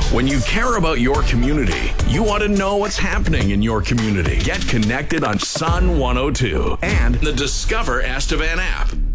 When you care about your community, you want to know what's happening in your community. Get connected on Sun 102 and the Discover Estevan app.